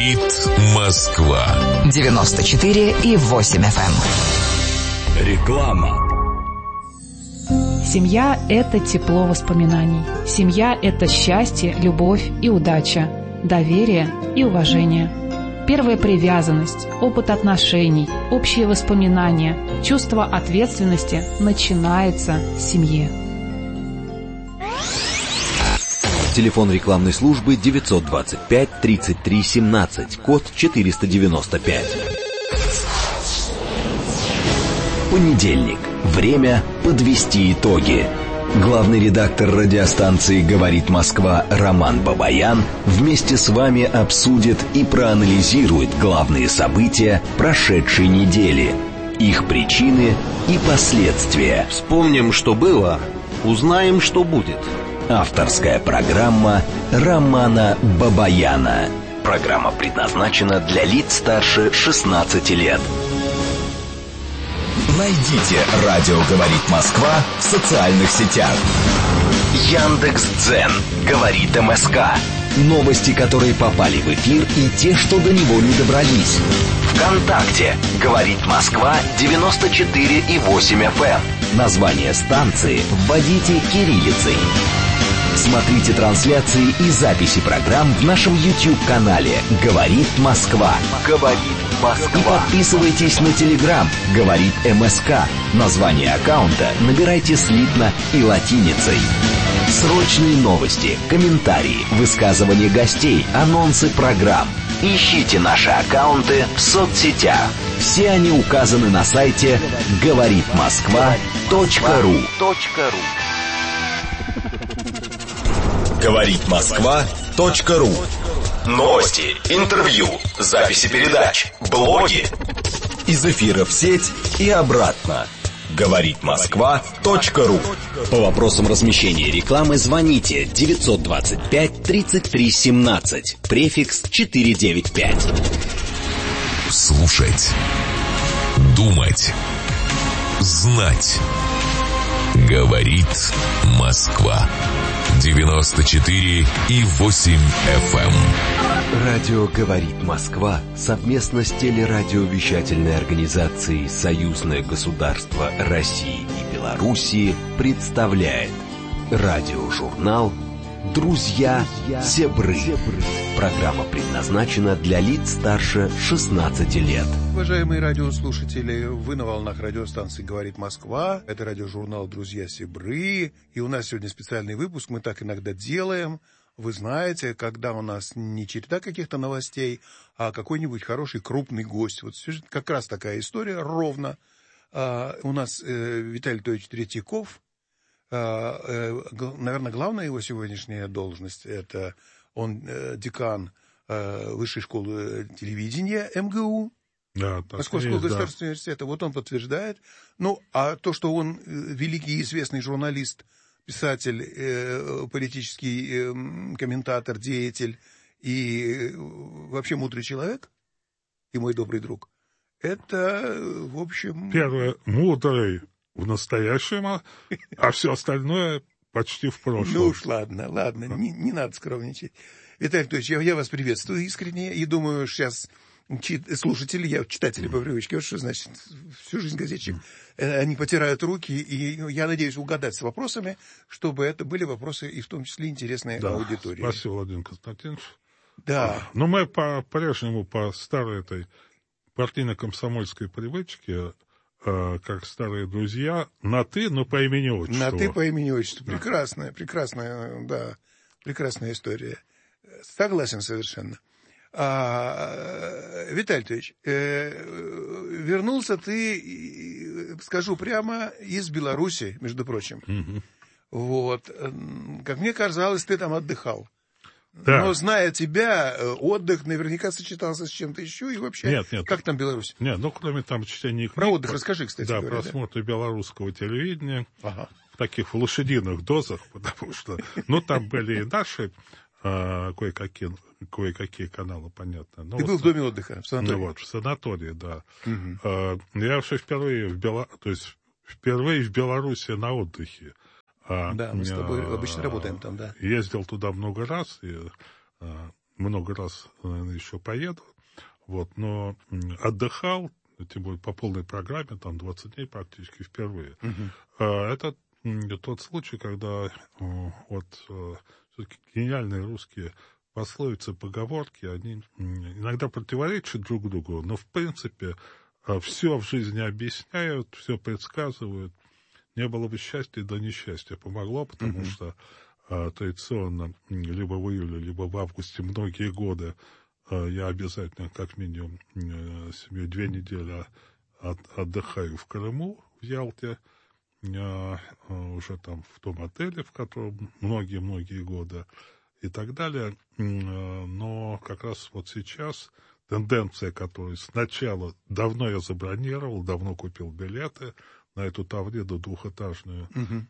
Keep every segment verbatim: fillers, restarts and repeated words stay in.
Говорит Москва. девяносто четыре и восемь эф эм. Реклама. Семья – это тепло воспоминаний. Семья – это счастье, любовь и удача, доверие и уважение. Первая привязанность, опыт отношений, общие воспоминания, чувство ответственности начинается с семьи. Телефон рекламной службы девятьсот двадцать пять тридцать три семнадцать, код четыреста девяносто пять. Понедельник. Время подвести итоги. Главный редактор радиостанции «Говорит Москва» Роман Бабаян вместе с вами обсудит и проанализирует главные события прошедшей недели, их причины и последствия. Вспомним, что было, узнаем, что будет. Авторская программа Романа Бабаяна. Программа предназначена для лиц старше шестнадцати лет. Найдите «Радио говорит Москва» в социальных сетях. Яндекс.Дзен. Говорит МСК. Новости, которые попали в эфир, и те, что до него не добрались. ВКонтакте. Говорит Москва девяносто четыре и восемь эф эм. Название станции вводите кириллицей. Смотрите трансляции и записи программ в нашем YouTube-канале «Говорит Москва». «Говорит Москва». И подписывайтесь на Telegram «Говорит МСК». Название аккаунта набирайте слитно и латиницей. Срочные новости, комментарии, высказывания гостей, анонсы программ. Ищите наши аккаунты в соцсетях. Все они указаны на сайте говорит москва точка ру. говорит москва точка ру. Новости, интервью, записи передач, блоги. Из эфира в сеть и обратно. говорит москва точка ру. По вопросам размещения рекламы звоните девятьсот двадцать пять тридцать три семнадцать, префикс четыреста девяносто пять. Слушать, думать, знать. Говорит Москва. девяносто четыре и восемь эф эм. Радио «Говорит Москва» совместно с телерадиовещательной организацией «Союзное государство России и Белоруссии» представляет радиожурнал «Друзья Себры». Программа предназначена для лиц старше шестнадцати лет. Уважаемые радиослушатели, вы на волнах радиостанции «Говорит Москва». Это радиожурнал «Друзья Себры». И у нас сегодня специальный выпуск. Мы так иногда делаем. Вы знаете, когда у нас не череда каких-то новостей, а какой-нибудь хороший крупный гость. Вот как раз такая история, ровно. А, у нас э, Виталий Анатольевич Третьяков. А, э, наверное, главная его сегодняшняя должность – это он э, декан э, Высшей школы телевидения эм гэ у. Да, Московского есть, государственного да. университета. Вот он подтверждает. Ну, а то, что он великий и известный журналист, писатель, э, политический э, комментатор, деятель и э, вообще мудрый человек, и мой добрый друг, это, в общем... Первое, мудрый в настоящем, а все остальное почти в прошлом. Ну уж ладно, ладно, не, не надо скромничать. Виталий Анатольевич, я, я вас приветствую искренне и думаю, сейчас... слушатели, я читатели по привычке, вот что значит всю жизнь газетчик, они потирают руки, и я надеюсь угадать с вопросами, чтобы это были вопросы и в том числе интересные да, аудитории. Спасибо, Владимир Константинович. Да. Но мы по-прежнему по старой этой партийно-комсомольской привычке, э, как старые друзья, на «ты», но по имени-отчеству. На «ты», по имени-отчеству. Да. Прекрасная, прекрасная, да, прекрасная история. Согласен совершенно. А, Виталий Анатольевич, э, вернулся ты, скажу прямо, из Беларуси, между прочим. Угу. Вот. Как мне казалось, ты там отдыхал. Да. Но, зная тебя, отдых наверняка сочетался с чем-то еще. И вообще, нет, нет. как там Беларусь? Нет, ну, кроме там чтения книг. Про отдых расскажи, кстати да, говоря. просмотра да? белорусского телевидения. Ага. В таких лошадиных дозах, потому что, ну, там были и наши а, кое-какие, кое-какие каналы, понятно. Но Ты вот, был в доме отдыха, в санатории? Ну, вот, в санатории, да. Угу. А, я вообще впервые в Бело... то есть впервые в Беларуси на отдыхе. А, да, мы с тобой обычно работаем там, да. Ездил туда много раз, и много раз, наверное, еще поеду. Вот, но отдыхал, тем более по полной программе, там двадцать дней практически впервые. Uh-huh. Это тот случай, когда вот все-таки гениальные русские пословицы, поговорки, они иногда противоречат друг другу, но в принципе все в жизни объясняют, все предсказывают. Не было бы счастья, да несчастья помогло, потому uh-huh. что а, традиционно либо в июле, либо в августе многие годы а, я обязательно как минимум а, семью две недели от, отдыхаю в Крыму, в Ялте, а, а, уже там в том отеле, в котором многие-многие годы и так далее. А, но как раз вот сейчас тенденция, которую сначала давно я забронировал, давно купил билеты на эту Тавриду двухэтажную, uh-huh.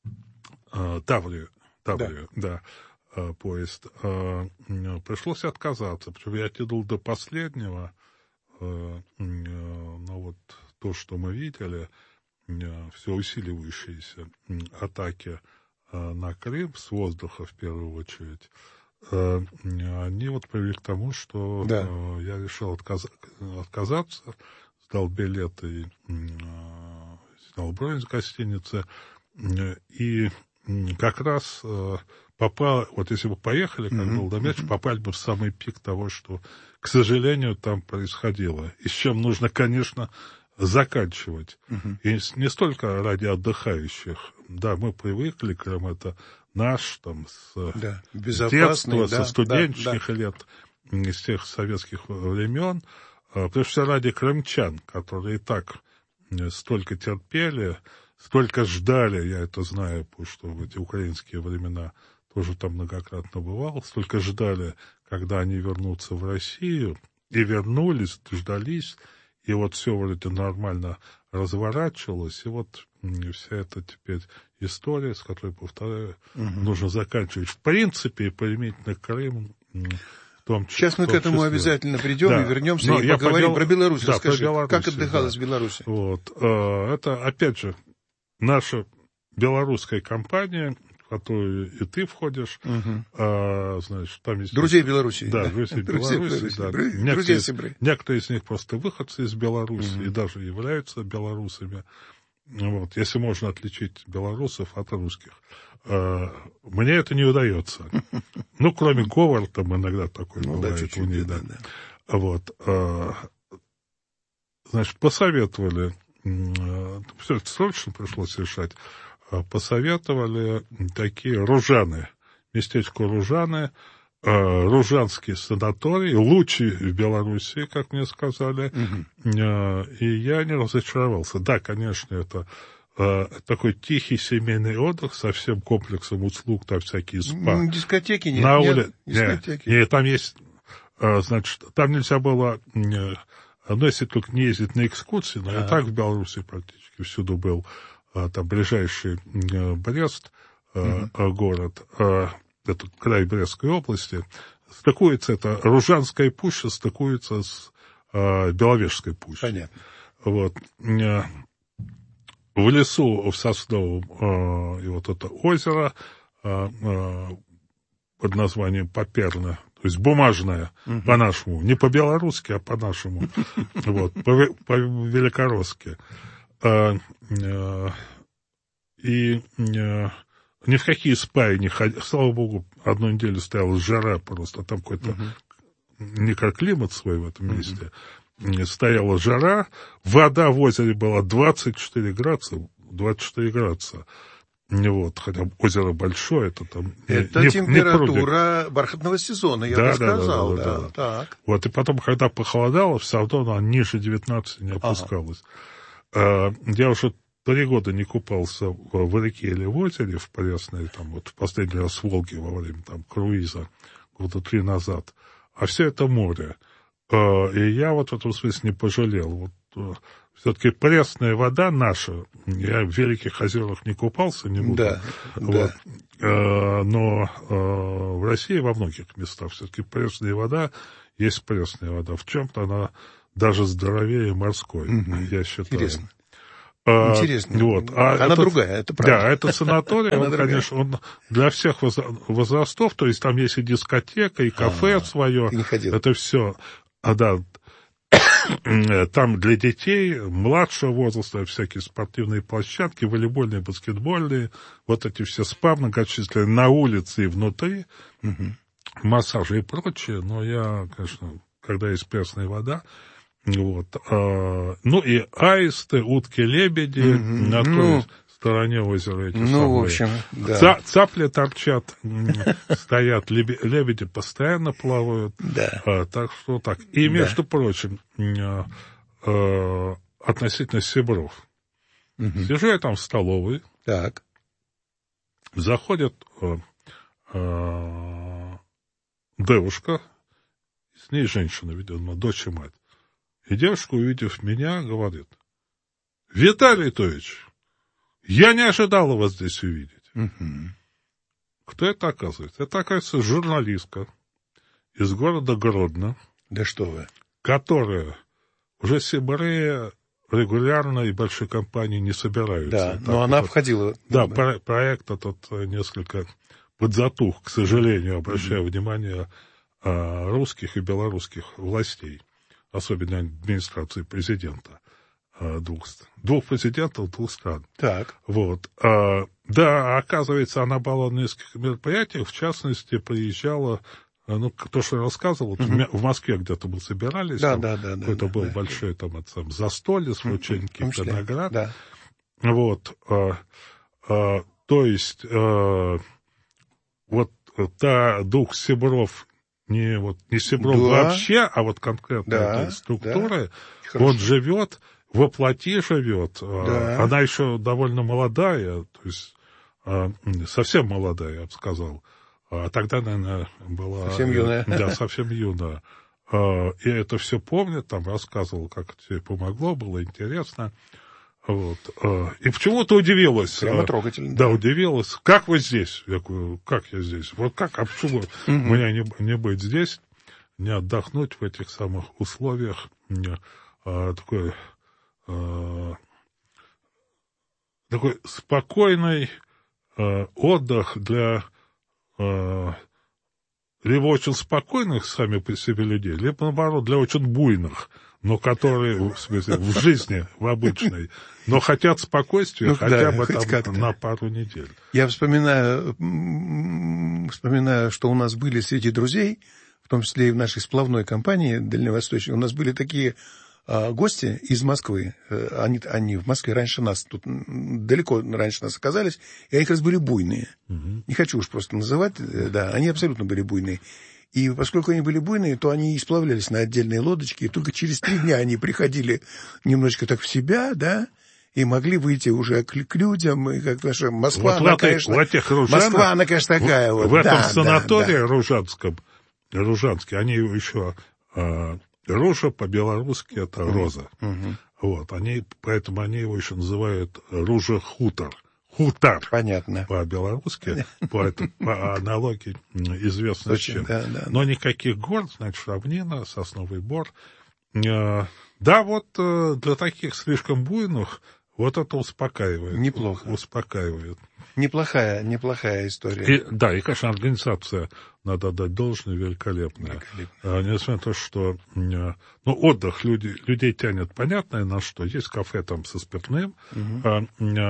а, Таврию, Таврию, да, да а, поезд, а, пришлось отказаться, причем я тянул до последнего, а, а, но вот то, что мы видели, а, все усиливающиеся атаки а, на Крым с воздуха в первую очередь, а, они вот привели к тому, что да. а, я решил отказ... отказаться, сдал билеты и а, снял бронь с гостиницы, и как раз попал, вот если бы поехали, как mm-hmm. был Домяч, mm-hmm. попали бы в самый пик того, что, к сожалению, там происходило. И с чем нужно, конечно, заканчивать. Mm-hmm. И не столько ради отдыхающих. Да, мы привыкли, Крым это наш, там, с да, детства, да, со студенческих да, да. лет, из тех советских времен. Прежде всего ради крымчан, которые и так столько терпели, столько ждали, я это знаю, потому что в эти украинские времена тоже там многократно бывал, столько ждали, когда они вернутся в Россию, и вернулись, дождались, и вот все вроде нормально разворачивалось, и вот вся эта теперь история, с которой, повторяю, угу. нужно заканчивать. В принципе, и применительно к Крыму, сейчас мы к этому числе. обязательно придем да. и вернемся Но и поговорим про Беларусь. Да, Расскажи, про Беларусь, как отдыхалось да. в Беларуси? Вот. Это, опять же, наша белорусская компания, в которую и ты входишь. Угу. А, значит, там есть... Друзей Беларуси. Да, друзей Беларуси. Да. Друзья Сибры. Некоторые из них просто выходцы из Беларуси угу. и даже являются белорусами. Вот. Если можно отличить белорусов от русских. Мне это не удается. Ну, кроме говора, там иногда такой ну, бывает да, чуть-чуть, у них, да. да. Вот. Значит, посоветовали, все это срочно пришлось решать, посоветовали такие Ружаны, местечко Ружаны, Ружанский санаторий, лучший в Беларуси, как мне сказали, угу. и я не разочаровался. Да, конечно, это такой тихий семейный отдых со всем комплексом услуг, там всякие спа. Дискотеки нет, на нет, улице. Дискотеки. Нет, нет, там есть, значит, там нельзя было, ну, если только не ездить на экскурсии, но а-а-а. и так в Беларуси практически всюду был, там ближайший Брест, угу. город, это край Брестской области, стыкуется, это Ружанская пуща стыкуется с Беловежской пущей. Понятно. Вот. В лесу, в Сосновом, э, и вот это озеро э, э, под названием Поперна, то есть бумажное, uh-huh. по-нашему, не по-белорусски, а по-нашему, вот, по-великоросски. И ни в какие спаи не ходил, слава богу, одну неделю стояла жара просто, там какой-то микроклимат свой в этом месте. Стояла жара, вода в озере была двадцать четыре градуса, двадцать четыре градуса. Вот, хотя озеро большое, это там... Это не, температура не бархатного сезона, я да, бы сказал. Да, да, да, да. Так. Вот, и потом, когда похолодало, все равно она ниже девятнадцати не опускалась. Ага. Я уже три года не купался в реке или в озере, в Пресной, там, вот в последний раз в Волге во время там, круиза, года три назад. А все это море. И я вот в этом смысле не пожалел. Вот, все-таки пресная вода наша, я в Великих озерах не купался, не буду. Да, вот, да. Но в России во многих местах все-таки пресная вода есть пресная вода. В чем-то она даже здоровее морской, mm-hmm. я считаю. Интересно. Интересно. Вот. А Она этот, другая, это правда. Да, это санаторий, он, конечно, он для всех возрастов, то есть там есть и дискотека, и кафе а, свое. Ты не ходил. Это все, а, да, там для детей младшего возраста всякие спортивные площадки, волейбольные, баскетбольные, вот эти все спа многочисленные на улице и внутри, угу. массажи и прочее. Но я, конечно, когда есть пресная вода, вот, а, ну и аисты, утки, лебеди угу. на той ну, стороне озера эти ну, самые. в общем, да. Ца- цапли торчат, стоят, лебеди постоянно плавают. Да. А, так что так. И, между да. прочим, а, а, относительно Сибров. Угу. Сижу я там в столовой. Так. Заходит а, а, девушка, с ней женщина, видимо, дочь и мать. И девушка, увидев меня, говорит: Виталий Итович, я не ожидала вас здесь увидеть. Uh-huh. Кто это оказывается? Это, оказывается, журналистка из города Гродно. Да что вы. Которая уже Сибири регулярно и большой компании не собираются. Да, так, но она вот, входила. Да, да. Про- проект этот несколько подзатух, к сожалению, обращаю uh-huh. внимание а, русских и белорусских властей, особенно администрации президента. Двух, двух президентов двух стран. Так. Вот. А, да, оказывается, она была на нескольких мероприятиях, в частности, приезжала, ну, то, что я рассказывал, uh-huh. в Москве где-то мы собирались, да, там, да, да, какой-то да, был да, большой там, это, застолье с вручением uh-huh. каких-то наград. Да. Вот. А, а, то есть, а, вот та дух Сибров, не, вот, не Сибров да. вообще, а вот конкретно да, этой структуры, да. он живет, воплоти живет. Да. Она еще довольно молодая, то есть совсем молодая, я бы сказал. А тогда, наверное, была... Совсем юная. Да, совсем юная. И это все помнит, там рассказывал, как это ей помогло, было интересно. Вот. И почему-то удивилась. Прямо трогательно. Да, удивилась. Как вы здесь? Я говорю, как я здесь? Вот как? А почему угу. меня не, не быть здесь, не отдохнуть в этих самых условиях? А, такой, а, такой спокойный а, отдых для а, либо очень спокойных сами по себе людей, либо, наоборот, для очень буйных, но которые, в смысле, в жизни, в обычной, но хотят спокойствия ну, хотя да, бы там как-то. На пару недель. Я вспоминаю, вспоминаю, что у нас были среди друзей, в том числе и в нашей сплавной компании дальневосточной, у нас были такие а, гости из Москвы. Они, они в Москве раньше нас, тут далеко раньше нас оказались, и они как раз были буйные. Угу. Не хочу уж просто называть, да, они абсолютно были буйные. И поскольку они были буйные, то они сплавлялись на отдельные лодочки, и только через три дня они приходили немножечко так в себя, да, и могли выйти уже к, к людям, и как наша Москва, вот она, этой, конечно, Ружанах, Москва, она, конечно, такая в, вот. В этом да, санатории да, да. Ружанском, Ружанске, они еще, э, Ружа по-белорусски это роза. Uh-huh. Вот, они, поэтому они его еще называют Ружа-хутор. Хутар. Понятно. По-белорусски, по, по аналогии известно Очень, чем. Да, да, Но никаких гор, значит, равнина, сосновый бор. Да, вот для таких слишком буйных вот это успокаивает. Неплохо. Успокаивает. Неплохая, неплохая история. И, да, и, конечно, организация, надо отдать должное, великолепная. А, несмотря на то, что ну, отдых люди, людей тянет, понятно, на что. Есть кафе там со спиртным, угу. а,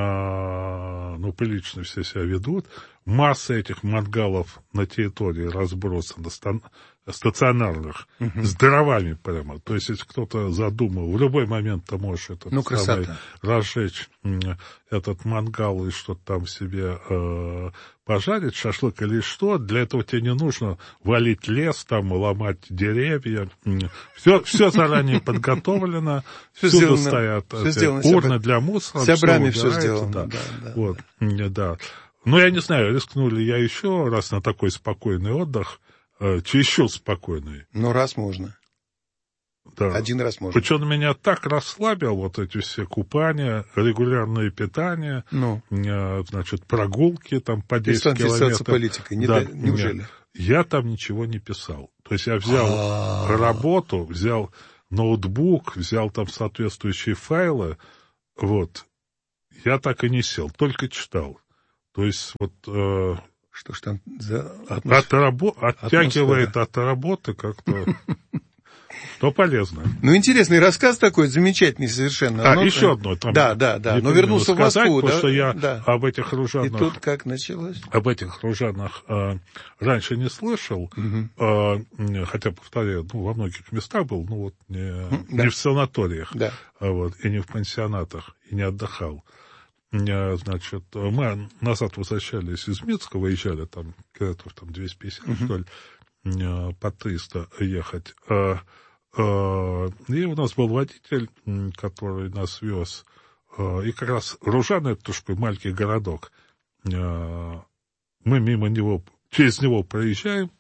а, ну, прилично все себя ведут. Масса этих мангалов на территории разбросана, стан, стационарных, угу. с дровами прямо. То есть, если кто-то задумал, в любой момент ты можешь этот ну, самый, разжечь этот мангал и что-то там себе э, пожарить, шашлык или что. Для этого тебе не нужно валить лес, там, ломать деревья. Все, все заранее подготовлено. Всюду стоят урны для мусора. С обрами все сделано. Да. Да, да, вот, да. Ну, я не знаю, рискну ли я еще раз на такой спокойный отдых, э, чересчур спокойный. Ну, раз можно. Да. Один раз можно. Причем меня так расслабил, вот эти все купания, регулярное питание, ну. э, значит, прогулки там по десять километров. Политикой. Не да, да, неужели? Я там ничего не писал. То есть я взял А-а-а. работу, взял ноутбук, взял там соответствующие файлы, вот, я так и не сел, только читал. То есть вот... Э, что ж там за атмосфера? От рабо... Оттягивает от работы как-то... То полезно. Ну, интересный рассказ такой, замечательный совершенно. А, но... еще одно. Там да, да, да. Но вернулся сказать, в Москву, потому да? что я да. об этих ружанах... И тут как началось? Об этих ружанах э, раньше не слышал, угу. э, хотя, повторяю, ну, во многих местах был, ну, вот не, да. не в санаториях, да. вот, и не в пансионатах, и не отдыхал. Значит, мы назад возвращались из Минска, выезжали там, километров там двести пятьдесят, угу. что ли, по триста ехать. И у нас был водитель, который нас вез, и как раз Ружаны, это тоже маленький городок, мы мимо него, через него проезжаем,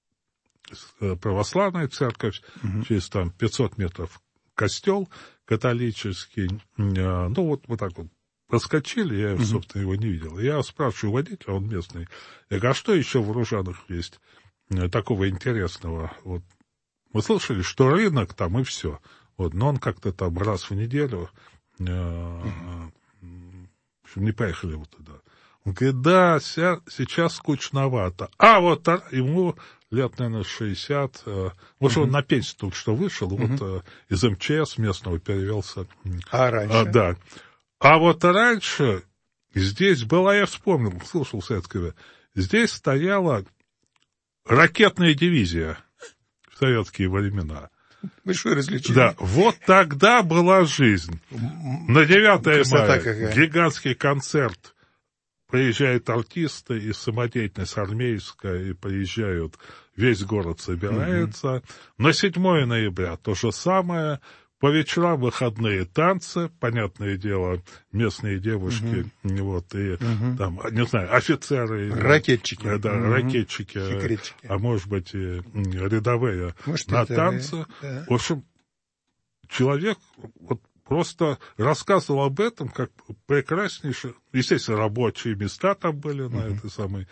православная церковь, угу. через там пятьсот метров костел католический, ну вот, вот так вот проскочили, я, угу. собственно, его не видел. Я спрашиваю водителя, он местный, я говорю, а что еще в Ружанах есть такого интересного? Вот мы слышали, что рынок там и все. Вот, но он как-то там раз в неделю э, uh-huh. не поехали вот туда. Он говорит, да, ся, сейчас скучновато. А вот а, ему лет, наверное, шестьдесят. Э, вот uh-huh. он на пенсию только что вышел, uh-huh. вот э, из эм че эс местного перевелся. А раньше? А, да. А вот раньше здесь была, я вспомнил, слушал советское, здесь стояла ракетная дивизия. В советские времена. Большое развлечение. Да, вот тогда была жизнь. На девятое мая гигантский концерт. Приезжают артисты, и самодеятельность армейская, и приезжают, весь город собирается. Mm-hmm. На седьмое ноября то же самое. По вечерам выходные танцы, понятное дело, местные девушки, uh-huh. вот, и uh-huh. там, не знаю, офицеры. Ракетчики. Да, uh-huh. ракетчики, секретчики. А может быть, и рядовые может, на рядовые, танцы. Да. В общем, человек вот просто рассказывал об этом, как прекраснейшее. Естественно, рабочие места там были uh-huh. на этой самой,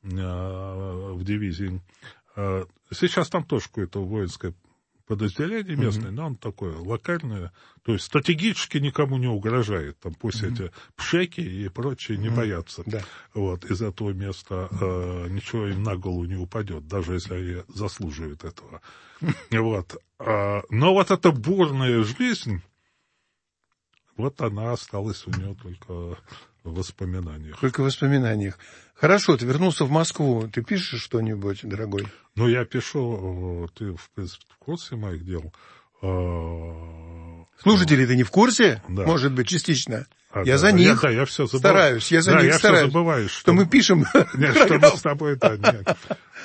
в дивизии. Сейчас там тоже какое-то воинское подразделение местное, mm-hmm. но он такое локальное, то есть стратегически никому не угрожает. Там пусть mm-hmm. эти пшеки и прочие не mm-hmm. боятся. Да. Вот, из этого места э, ничего им на голову не упадет, даже если они заслуживают этого. Вот. А, но вот эта бурная жизнь, вот она осталась у него только в воспоминаниях. Только в воспоминаниях. Хорошо, ты вернулся в Москву. Ты пишешь что-нибудь, дорогой? Ну, я пишу, ты, в принципе, в курсе моих дел. Слушатели, ты не в курсе? Да. Может быть, частично. А, я да, за них я, да, я все стараюсь. Я за да, них я стараюсь. Все забываю, что, что мы пишем. Нет, что мы с тобой, да, нет.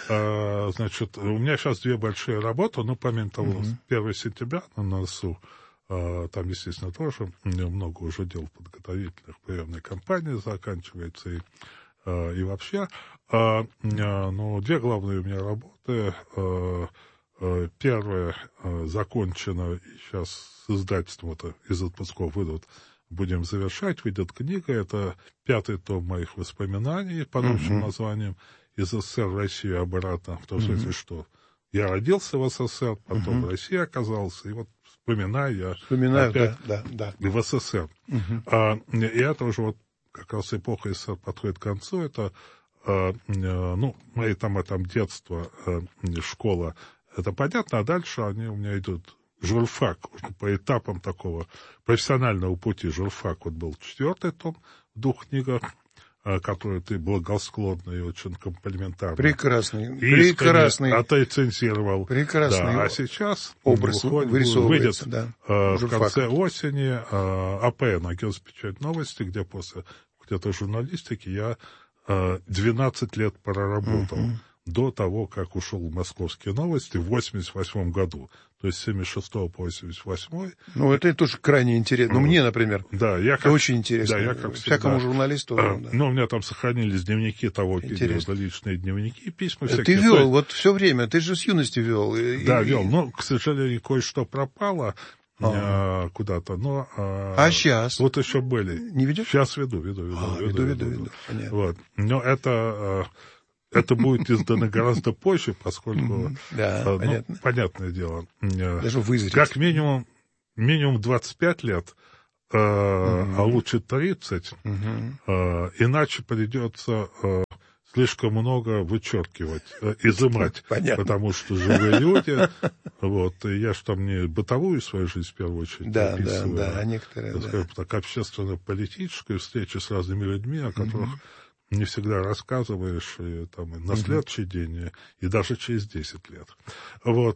А, значит, у меня сейчас две большие работы, ну, помимо того, mm-hmm. первого сентября на носу, а, там, естественно, тоже много уже дел подготовительных, приемной кампании заканчивается, и, а, и вообще. А, а, но две главные у меня работы. А, а, первая а, закончена, и сейчас с издательством это из отпусков выйдут, будем завершать, выйдет книга, это пятый том моих воспоминаний под общим uh-huh. названием «Из СССР в Россию обратно», в том смысле, uh-huh. что я родился в СССР, потом uh-huh. в России оказался, и вот вспоминаю я Вспоминаю, опять да, да, да. в СССР. Uh-huh. А, и это уже вот как раз эпоха СССР подходит к концу, это, а, ну, мои там, там детство, а, школа, это понятно, а дальше они у меня идут журфак, по этапам такого профессионального пути. Журфак вот был четвертый том в двух книгах, который ты благосклонно и очень комплиментарно. Прекрасный, прекрасный. Отрецензировал. Прекрасный. Да, а сейчас образ вырисовывается, выйдет да, в журфак. Конце осени АПН, Агентство печать новости, где после где-то журналистики я двенадцать лет проработал. Uh-huh. До того, как ушел в «Московские новости» в восемьдесят восьмом году. То есть с семьдесят шестого по восемьдесят восьмой. Ну, это тоже крайне интересно. Ну, мне, например, да, я как, это очень интересно. Да, я как всякому всегда, журналисту. А, да. Ну, у меня там сохранились дневники того периода, личные дневники, письма всякие. Ты вел, вот все время, ты же с юности вел. Да, и, вел, и... но, к сожалению, кое-что пропало а. куда-то. Но, а, а сейчас? Вот еще были. Не ведешь? Сейчас веду, веду, веду. А, веду, веду, веду, веду, веду. веду. Понятно. Вот. Но это... Это будет издано гораздо позже, поскольку, да, ну, понятно. понятное дело, даже вызреть. Как минимум, минимум двадцать пять лет э, угу. а лучше тридцать, угу. э, иначе придется э, слишком много вычеркивать, э, изымать, Понятно. Потому что живые люди, вот, и я же там не бытовую свою жизнь в первую очередь да, описываю, да, да, а некоторые, так, да. так общественно-политическую встречу с разными людьми, о которых угу. не всегда рассказываешь и, там, и на следующий угу. день, и, и даже через десять лет. Вот.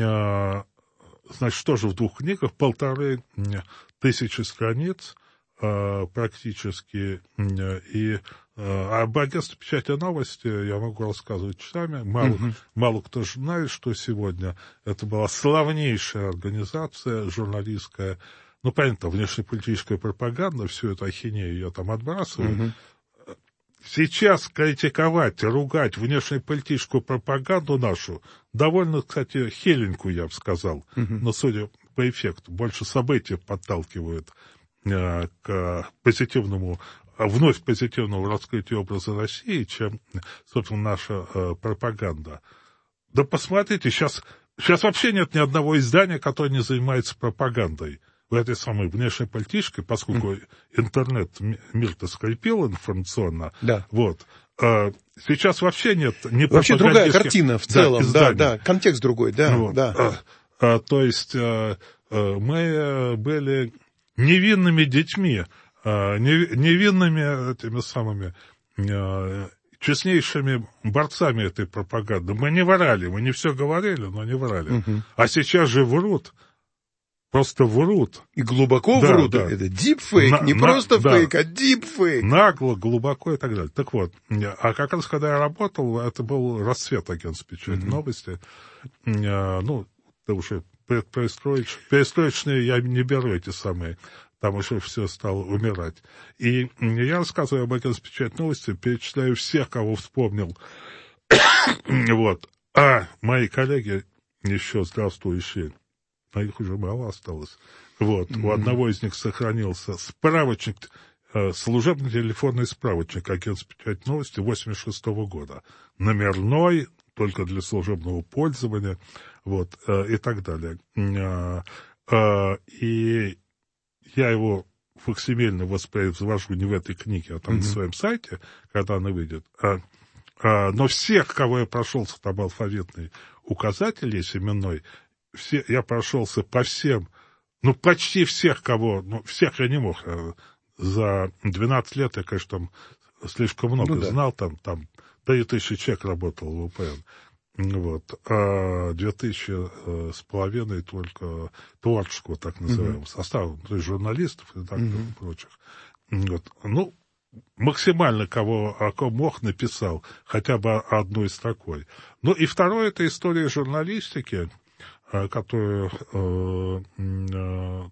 Значит, что же в двух книгах? Полторы тысячи страниц практически. И об агентстве печати новости я могу рассказывать часами. Мало, угу. мало кто знает, что сегодня это была славнейшая организация журналистская. Ну, понятно, внешнеполитическая пропаганда, всю эту ахинею ее там отбрасывают. Угу. Сейчас критиковать, ругать внешнеполитическую пропаганду нашу довольно, кстати, хиленькую, я бы сказал. Uh-huh. Но, судя по эффекту, больше события подталкивают э, к позитивному, вновь позитивному раскрытию образа России, чем, собственно, наша э, пропаганда. Да посмотрите, сейчас, сейчас вообще нет ни одного издания, которое не занимается пропагандой. В этой самой внешнеполитической, поскольку mm. интернет мир-то скрепил информационно, да. вот, а, сейчас вообще нет... Не вообще другая картина в целом, да, да, да, контекст другой, да, вот, да. А, а, то есть а, а, мы были невинными детьми, а, невинными этими самыми... А, честнейшими борцами этой пропаганды. Мы не врали, мы не все говорили, но не врали. Mm-hmm. А сейчас же врут. Просто врут. И глубоко да, врут. Да. Это дипфейк, на, не на, просто да. фейк, а дипфейк. Нагло, глубоко и так далее. Так вот, а как раз, когда я работал, это был расцвет агентства печати mm-hmm. новости. Ну, это уже перестроич, перестроечные я не беру эти самые, там уже все стало умирать. И я рассказываю об агентстве печати новости, перечисляю всех, кого вспомнил. Вот. А мои коллеги, еще здравствующие, а их уже мало осталось. Вот. Mm-hmm. У одного из них сохранился справочник, э, служебный телефонный справочник агентства печати новости восемьдесят шестого года. Номерной, только для служебного пользования, вот, э, и так далее. Э, э, и я его факсимильно воспроизвожу не в этой книге, а там mm-hmm. на своем сайте, когда она выйдет. А, а, но всех, кого я прошелся, там алфавитный указатель есть именной, все, я прошелся по всем, ну, почти всех, кого, ну, всех я не мог. За двенадцать лет я, конечно, там слишком много ну, да. знал, там, там три тысячи человек работал в УПН. Вот. А две тысячи э, с половиной только творческого, так называемого, uh-huh. состава, то есть журналистов и так далее, uh-huh. прочих. Вот. Ну, максимально кого, о ком мог, написал, хотя бы одной строкой. Ну, и второе, это история журналистики, которую э, э,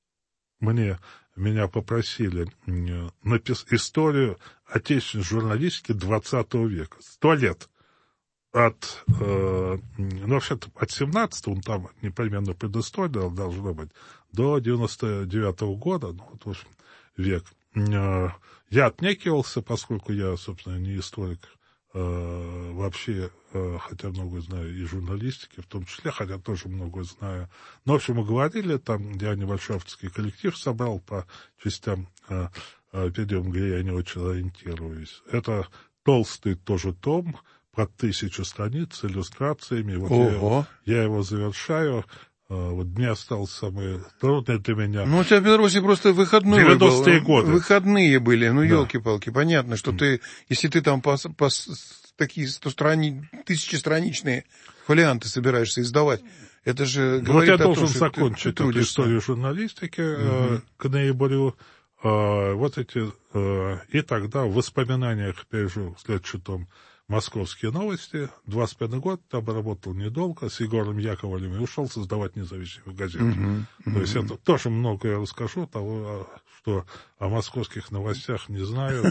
мне, меня попросили э, написать историю отечественной журналистики двадцатого века. Сто лет. От, э, ну, вообще-то от семнадцатого, он там непременно предыстория должно быть, до девяносто девятого года, ну, вот, в общем, век. Э, я отнекивался, поскольку я, собственно, не историк, э, вообще, э, хотя многое знаю и журналистики, в том числе, хотя тоже многое знаю. Но, в общем, мы говорили, там я небольшой авторский коллектив собрал по частям э, э, периодам, где я не очень ориентируюсь. Это толстый тоже том, по тысячу страниц с иллюстрациями. Вот я, я его завершаю. Вот мне осталось самое трудное для меня. Ну, у тебя в Беларуси просто выходные были. девяностые годы. Выходные были. Ну, елки-палки. Да. Понятно, что mm. ты, если ты там по, по такие страни, тысячестраничные фолианты собираешься издавать, это же ну, говорит вот я о должен том, закончить ты, ты эту историю журналистики mm-hmm. э, к ноябрю. Э, вот эти... Э, и тогда в воспоминаниях пережил следующий том «Московские новости». двадцать пятый год, там работал недолго, с Егором Яковлевым и ушел создавать независимую газету. Mm-hmm. Mm-hmm. То есть это тоже многое я расскажу, того, что о московских новостях не знаю.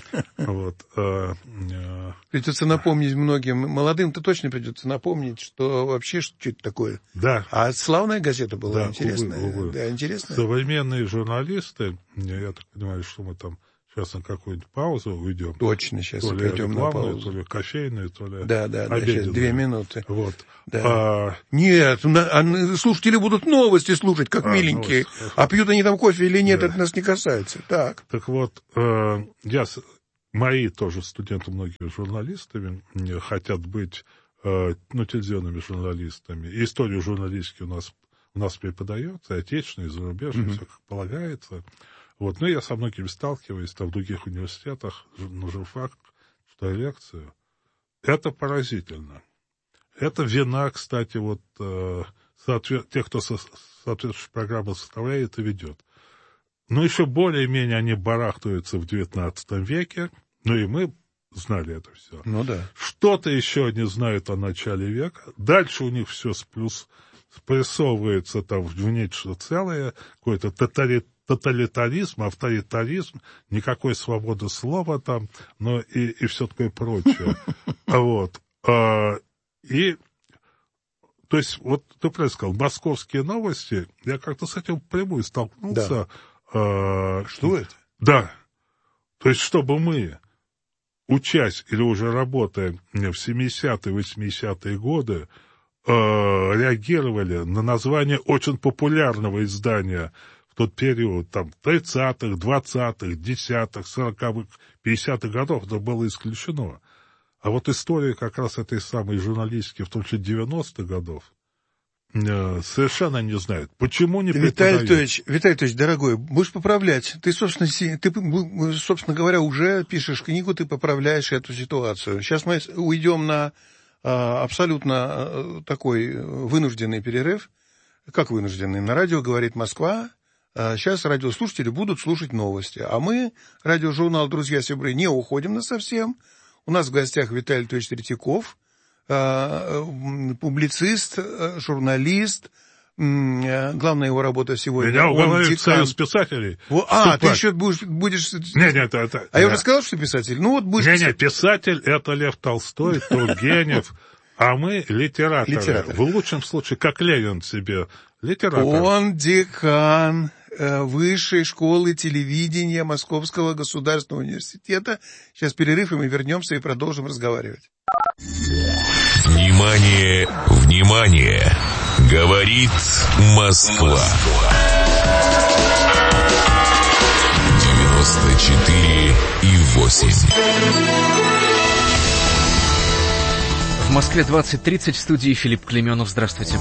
Придется напомнить многим, молодым-то точно придется напомнить, что вообще что это такое. Да. А славная газета была, интересная. Да, интересная. Современные журналисты, я так понимаю, что мы там сейчас на какую-нибудь паузу уйдем. Точно, сейчас то ли пойдем на паузу. То ли кофейную, то ли да, да, да, сейчас две минуты. Вот. Да. А... Нет, на, слушатели будут новости слушать, как а, миленькие. Новости. А пьют они там кофе или нет, да. Это нас не касается. Так, так вот, э, я, мои тоже студенты, многие журналистами, хотят быть э, ну, телевизионными журналистами. И историю журналистики у нас, у нас преподается, и отечественная, и зарубежная, mm-hmm. все как полагается. Вот, ну, я со многими сталкиваюсь, там, в других университетах, на журфак, читаю лекцию. Это поразительно. Это вина, кстати, вот, э, соответ... тех, кто со... соответствующую программу составляет и ведет. Но еще более-менее они барахтаются в девятнадцатом веке, ну, и мы знали это все. Ну, да. Что-то еще они знают о начале века. Дальше у них все сплюс... спрессовывается там в нечто целое, какой-то тоталитаризм, тоталитаризм, авторитаризм, никакой свободы слова там, но и, и все такое прочее. Вот. И, то есть, вот ты правильно сказал, московские новости, я как-то с этим впрямую столкнулся. Да. Что это? Да. То есть, чтобы мы, учась или уже работая в семидесятые, восьмидесятые годы, реагировали на название очень популярного издания в тот период, там, тридцатых, двадцатых, десятых, сороковых, пятидесятых годов, это было исключено. А вот история как раз этой самой журналистики, в том числе девяностых годов, э, совершенно не знают. Почему не преподают? Виталий Анатольевич, Виталий Анатольевич, дорогой, будешь поправлять. Ты, собственно, ты, собственно говоря, уже пишешь книгу, ты поправляешь эту ситуацию. Сейчас мы уйдем на а, абсолютно а, такой вынужденный перерыв. Как вынужденный? На радио «Говорит Москва». Сейчас радиослушатели будут слушать новости. А мы, радиожурнал «Друзья Сибры», не уходим насовсем. У нас в гостях Виталий Анатольевич Третьяков, публицист, журналист. Главная его работа сегодня. Меня уговаривают союз писателей. А, ты еще будешь... будешь... Нет, нет, это... А я уже сказал, что писатель? Ну вот будешь... Нет, нет, писатель — это Лев Толстой, Тургенев, а мы литераторы. Литератор. В лучшем случае, как Ленин себе, литератор. Он декан Высшей школы телевидения Московского государственного университета. Сейчас перерыв, и мы вернемся и продолжим разговаривать. Внимание, внимание! Говорит Москва. девяносто четыре и восемь. В Москве двадцать тридцать, в студии Филипп Клеменов. Здравствуйте.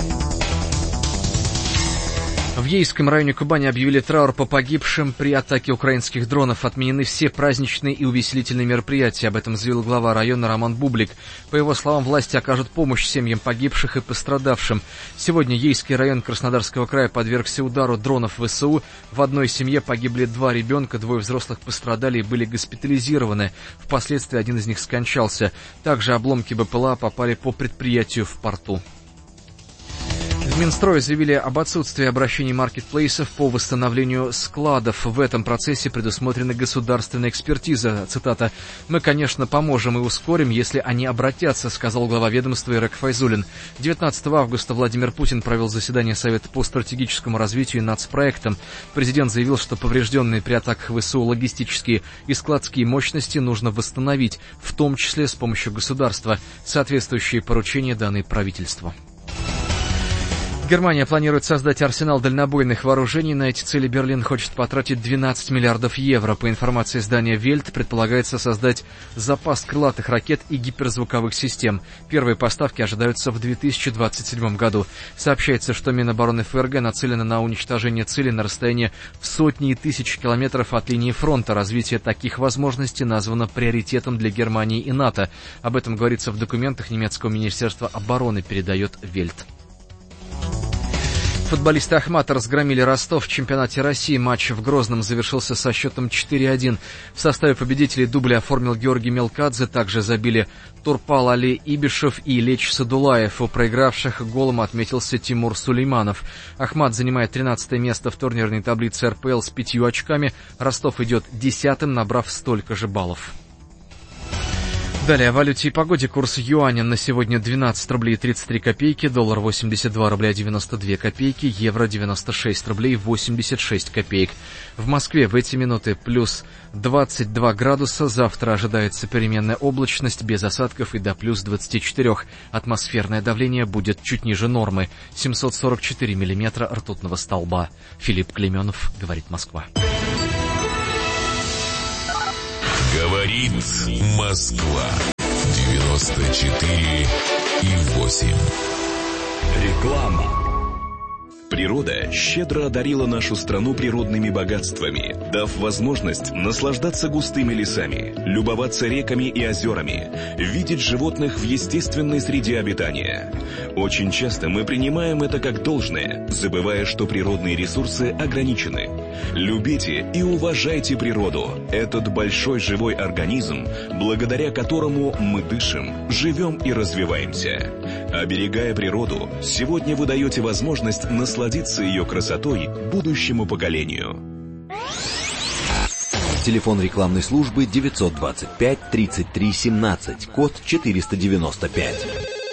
В Ейском районе Кубани объявили траур по погибшим при атаке украинских дронов. Отменены все праздничные и увеселительные мероприятия. Об этом заявил глава района Роман Бублик. По его словам, власти окажут помощь семьям погибших и пострадавшим. Сегодня Ейский район Краснодарского края подвергся удару дронов ВСУ. В одной семье погибли два ребенка, двое взрослых пострадали и были госпитализированы. Впоследствии один из них скончался. Также обломки БПЛА попали по предприятию в порту. В Минстрое заявили об отсутствии обращений маркетплейсов по восстановлению складов. В этом процессе предусмотрена государственная экспертиза. Цитата: «Мы, конечно, поможем и ускорим, если они обратятся», — сказал глава ведомства Ирек Файзуллин. девятнадцатого августа Владимир Путин провел заседание Совета по стратегическому развитию и нацпроектам. Президент заявил, что поврежденные при атаках ВСУ логистические и складские мощности нужно восстановить, в том числе с помощью государства. Соответствующие поручения даны правительству. Германия планирует создать арсенал дальнобойных вооружений. На эти цели Берлин хочет потратить двенадцать миллиардов евро. По информации издания «Вельт», предполагается создать запас крылатых ракет и гиперзвуковых систем. Первые поставки ожидаются в две тысячи двадцать седьмом году. Сообщается, что Минобороны ФРГ нацелено на уничтожение цели на расстоянии в сотни и тысячи километров от линии фронта. Развитие таких возможностей названо приоритетом для Германии и НАТО. Об этом говорится в документах немецкого министерства обороны, передает «Вельт». Футболисты «Ахмата» разгромили Ростов в чемпионате России. Матч в Грозном завершился со счетом четыре один. В составе победителей дубля оформил Георгий Мелкадзе. Также забили Турпал Али Ибишев и Леч Садулаев. У проигравших голом отметился Тимур Сулейманов. «Ахмат» занимает тринадцатое место в турнирной таблице эр пэ эл с пятью очками. Ростов идет десятым, набрав столько же баллов. Далее о валюте и погоде. Курс юаня на сегодня двенадцать рублей тридцать три копейки, доллар восемьдесят два рубля девяносто две копейки, евро девяносто шесть рублей восемьдесят шесть копеек. В Москве в эти минуты плюс двадцать два градуса. Завтра ожидается переменная облачность без осадков и до плюс двадцати четырёх. Атмосферное давление будет чуть ниже нормы. семьсот сорок четыре миллиметра ртутного столба. Филипп Клеменов, говорит Москва. Говорит Москва. девяносто четыре и восемь. Реклама. Природа щедро одарила нашу страну природными богатствами, дав возможность наслаждаться густыми лесами, любоваться реками и озерами, видеть животных в естественной среде обитания. Очень часто мы принимаем это как должное, забывая, что природные ресурсы ограничены. Любите и уважайте природу, этот большой живой организм, благодаря которому мы дышим, живем и развиваемся. Оберегая природу, сегодня вы даете возможность насладиться ее красотой будущему поколению. Телефон рекламной службы девятьсот двадцать пять тридцать три семнадцать, код четыреста девяносто пять.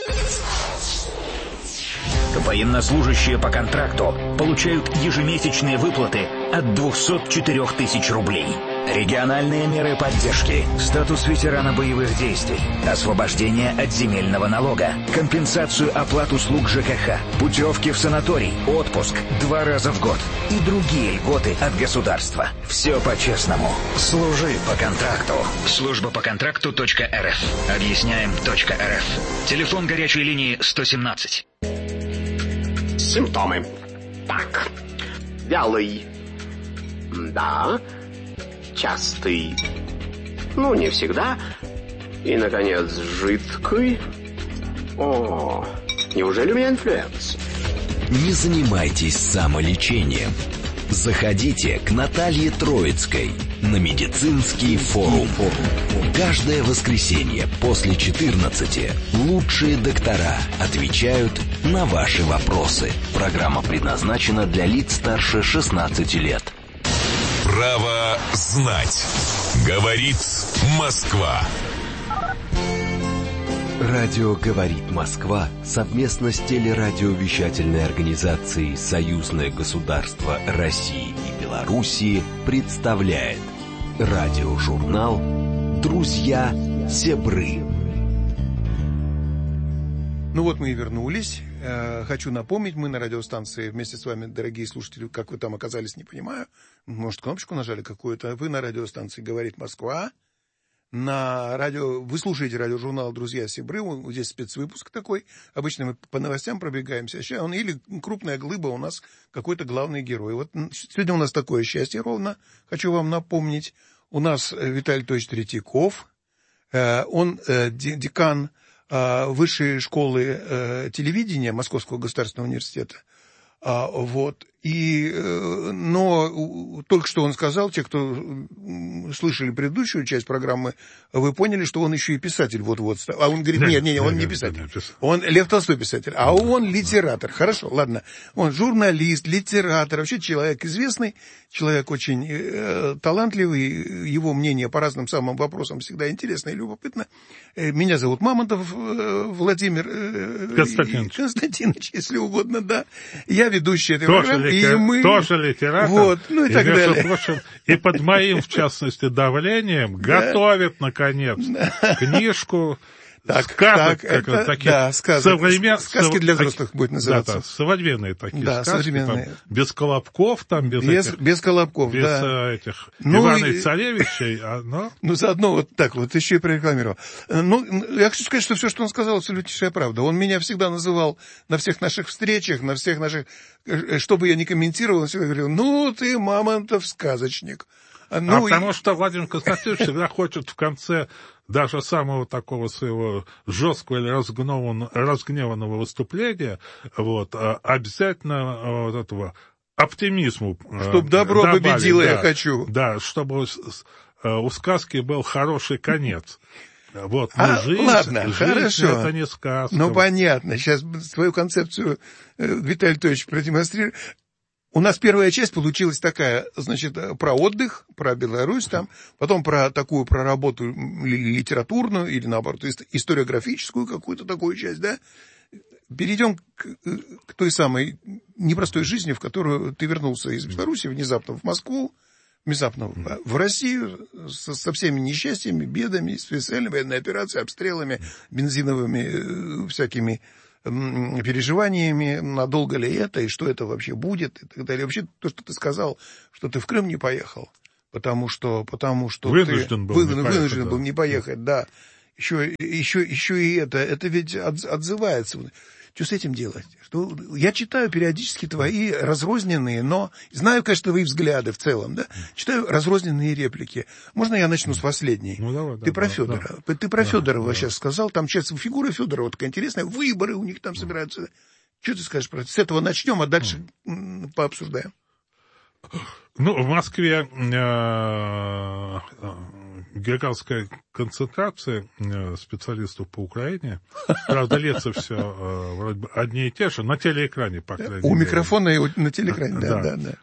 Военнослужащие по контракту получают ежемесячные выплаты от двухсот четырёх тысяч рублей. Региональные меры поддержки, статус ветерана боевых действий, освобождение от земельного налога, компенсацию оплат услуг ЖКХ, путевки в санаторий, отпуск два раза в год и другие льготы от государства. Все по-честному. Служи по контракту. Служба по контракту .рф. Объясняем .рф. Телефон горячей линии сто семнадцать. Симптомы. Так. Вялый. Да. Частый. Ну, не всегда. И, наконец, жидкий. О, неужели у меня инфлюенс? Не занимайтесь самолечением. Заходите к Наталье Троицкой на медицинский форум. Каждое воскресенье после четырнадцати лучшие доктора отвечают на ваши вопросы. Программа предназначена для лиц старше шестнадцати лет. Право знать. Говорит Москва. Радио «Говорит Москва» совместно с телерадиовещательной организацией «Союзное государство России и Белоруссии» представляет радиожурнал «Друзья Себры». Ну вот мы и вернулись. Хочу напомнить, мы на радиостанции вместе с вами, дорогие слушатели, как вы там оказались, не понимаю. Может, кнопочку нажали какую-то. Вы на радиостанции «Говорит Москва». На радио, вы слушаете радиожурнал «Друзья Себры», вот здесь спецвыпуск такой, обычно мы по новостям пробегаемся, а сейчас он или крупная глыба, у нас какой-то главный герой. Вот сегодня у нас такое счастье ровно, хочу вам напомнить, у нас Виталий Анатольевич Третьяков, он декан Высшей школы телевидения Московского государственного университета, вот. И, но только что он сказал, те, кто слышали предыдущую часть программы, вы поняли, что он еще и писатель вот-вот. А он говорит, нет, нет, нет, он не писатель. Он Лев Толстой писатель, а он литератор. Хорошо, ладно. Он журналист, литератор, вообще человек известный, человек очень э, талантливый, его мнение по разным самым вопросам всегда интересно и любопытно. Меня зовут Мамонтов э, Владимир э, Константинович. Константинович, если угодно, да. Я ведущий этой Тоже программы. Литер... И мы... Тоже литератор. Вот, ну и, и так между далее. Прочим, и под моим, в частности, давлением готовит, наконец, книжку. Так, сказок, так, это, такие да, сказки, современ... сказки для взрослых будет называться. Да, да, современные такие да, сказки, современные. Там, без колобков, там, без, без, этих, без колобков, без да. этих ну, Ивана и... Царевичей, а, но... Ну, заодно вот так вот, еще и прорекламировал. Ну, я хочу сказать, что все, что он сказал, абсолютнейшая правда. Он меня всегда называл на всех наших встречах, на всех наших... Что бы я ни комментировал, он всегда говорил, ну, ты, Мамонтов, сказочник. Ну, а потому и... что Владимир Константинович всегда хочет в конце даже самого такого своего жесткого или разгневанного выступления вот, обязательно вот этого оптимизму чтобы добро добавить, победило, да, я хочу. Да, чтобы у сказки был хороший конец. Вот, ну, а, жизнь, ладно, жизнь хорошо. Это не сказка. Ну, понятно. Сейчас свою концепцию Виталий Анатольевич продемонстрирует. У нас первая часть получилась такая, значит, про отдых, про Беларусь там, потом про такую, про работу литературную или, наоборот, историографическую какую-то такую часть, да. Перейдем к, к той самой непростой жизни, в которую ты вернулся из Беларуси внезапно в Москву, внезапно в Россию со, со всеми несчастьями, бедами, специальной военной операцией, обстрелами, бензиновыми всякими переживаниями, надолго ли это, и что это вообще будет, и так далее. Вообще, то, что ты сказал, что ты в Крым не поехал, потому что, потому что вынужден ты был вы, не вынужден поехать, был да. не поехать, да. Еще, еще, еще и это, это ведь от, отзывается. Что с этим делать? Что, я читаю периодически твои разрозненные, но знаю, конечно, твои взгляды в целом, да? Читаю разрозненные реплики. Можно я начну с последней? Ну, давай, ты да, про да, Федора. Да. Ты про да, Федорова да. сейчас сказал. Там сейчас фигура Федорова такая интересная. Выборы у них там собираются. Что ты скажешь про это? С этого начнем, а дальше mm. пообсуждаем. Ну, в Москве э, гигантская концентрация э, специалистов по Украине. Правда, лица все э, вроде бы одни и те же, на телеэкране, по крайней мере. У микрофона и на телеэкране, да, да, да.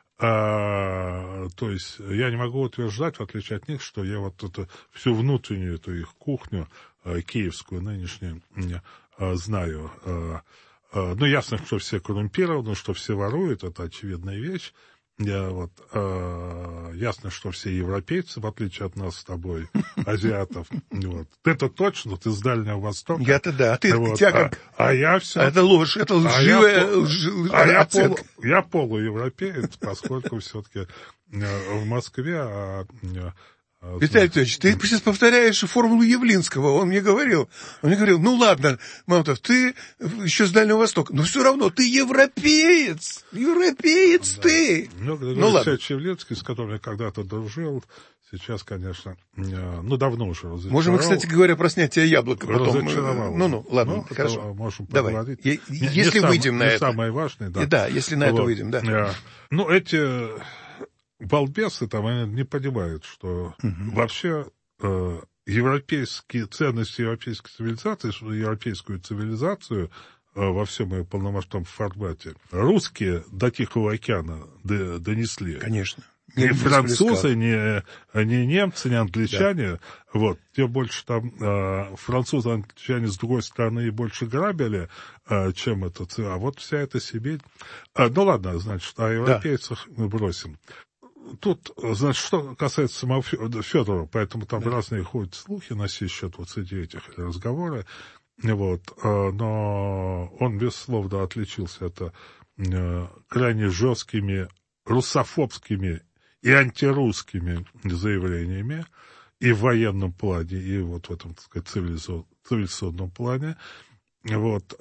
А, то есть я не могу утверждать, в отличие от них, что я вот эту всю внутреннюю эту их кухню, э, киевскую нынешнюю, э, знаю. Э, э, ну, ясно, что все коррумпированы, что все воруют, это очевидная вещь. Я вот, э, ясно, что все европейцы, в отличие от нас с тобой, азиатов. Вот. Ты-то точно, ты с Дальнего Востока. Я-то да, ты, вот. тебя как... А, а я все... Это ложь, это лживая... А я, лж... а я, оценка. полу, я полуевропеец, поскольку все-таки в Москве... А, Виталий Анатольевич, ты сейчас повторяешь формулу Явлинского. Он мне говорил, он мне говорил, ну ладно, Мамонтов, ты еще с Дальнего Востока, но все равно ты европеец, европеец да. ты. Ну, ну ладно. Явлинский, с которым я когда-то дружил, сейчас, конечно, ну давно уже разочаровал. Можем мы, кстати говоря, про снятие яблока потом. Разочаровал. Ну-ну, ладно, ну, хорошо. Можем Давай. поговорить. Я, не, если не выйдем сам, на не это. самое важное, да. И да, если на вот. это выйдем, да. Я, ну, эти... балбесы там, они не понимают, что uh-huh. вообще э, европейские ценности европейской цивилизации, европейскую цивилизацию э, во всем ее полномасштабном формате русские до Тихого океана д- донесли. Конечно. Ни французы, ни, ни немцы, ни англичане. Да. Вот. Тем больше там э, французы, англичане, с другой стороны, и больше грабили, э, чем это. А вот вся эта Сибирь. Э, ну ладно, значит, о европейцах да. мы бросим. Тут, значит, что касается самого Федорова, поэтому там да. разные ходят слухи на сей счет вот среди этих разговоры, вот, но он, безусловно, отличился это крайне жесткими русофобскими и антирусскими заявлениями и в военном плане, и вот в этом, так сказать, цивилизационном плане, вот,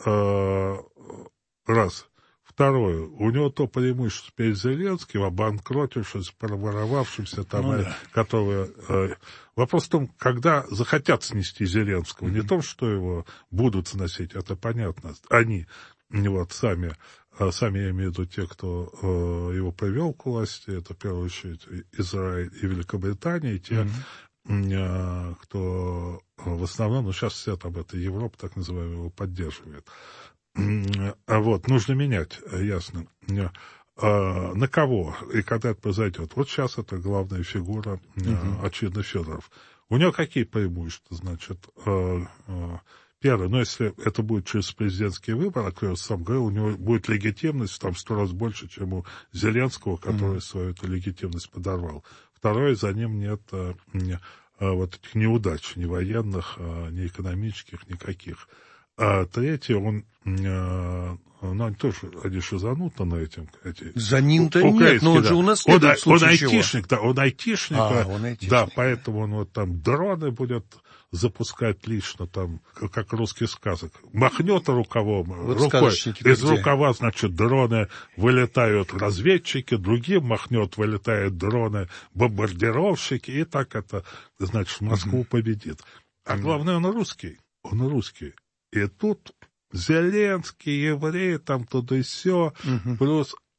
раз. Второе, у него то преимущество перед Зеленским, обанкротившись, проворовавшимся там, ну, да. которые... Э, вопрос в том, когда захотят снести Зеленского, mm-hmm. не в том, что его будут сносить, это понятно. Они, вот, сами, сами я имею в виду те, кто э, его привел к власти, это, в первую очередь, Израиль и Великобритания, и те, mm-hmm. э, кто в основном, ну, сейчас вся там эта Европа, так называемая, его поддерживает. А вот, нужно менять, ясно. А, на кого и когда это произойдет? Вот сейчас это главная фигура, uh-huh. очевидно, Федоров. У него какие преимущества, значит? А, а, первое, ну, если это будет через президентские выборы, как я сам говорил, у него будет легитимность там сто раз больше, чем у Зеленского, который uh-huh. свою эту легитимность подорвал. Второе, за ним нет а, а, вот этих неудач, ни военных, а, ни экономических, никаких. А третье, он, э, ну, тоже они шизанут на этим. Эти, За ним-то нет, но он да. же у нас он, в он айтишник, да, он айтишник, а, он айтишник, да, поэтому он вот там дроны будет запускать лично, там, как русский сказок. Махнет рукавом, вот рукой, из где? Рукава, значит, дроны вылетают разведчики, другим махнет, вылетают дроны бомбардировщики, и так это, значит, Москву mm-hmm. победит. А главное, он русский, он русский. И тут Зеленский, евреи, там туда и все, угу. плюс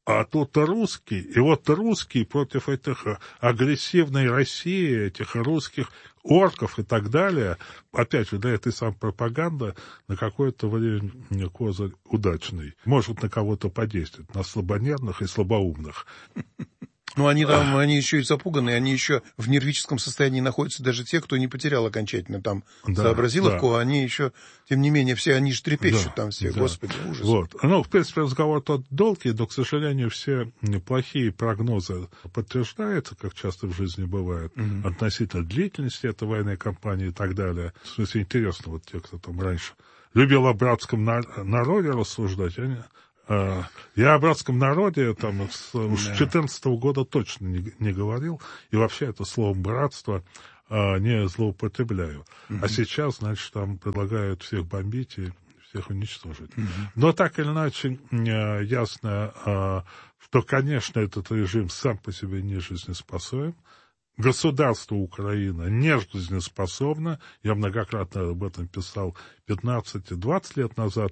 А тут русский, и вот русский против этих агрессивной России, этих русских орков и так далее, опять же, да, это и сам пропаганда на какое-то время козырь удачный. Может на кого-то подействовать, на слабонервных и слабоумных. Ну, они там, они еще и запуганы, они еще в нервическом состоянии находятся, даже те, кто не потерял окончательно там да, сообразиловку, да. Они еще, тем не менее, все, они же трепещут да, там все, да. Господи, ужас. Вот. Ну, в принципе, разговор тот долгий, но, к сожалению, все плохие прогнозы подтверждаются, как часто в жизни бывает, mm-hmm. относительно длительности этой военной кампании и так далее. В смысле, интересно, вот те, кто там раньше любил о братском народе рассуждать, они... Я о братском народе там с две тысячи четырнадцатого года точно не, не говорил, и вообще это словом «братство» а, не злоупотребляю. Mm-hmm. А сейчас, значит, там предлагают всех бомбить и всех уничтожить. Mm-hmm. Но так или иначе а, ясно, а, что, конечно, этот режим сам по себе не жизнеспособен. Государство Украина не жизнеспособно. Я многократно об этом писал пятнадцать-двадцать лет назад,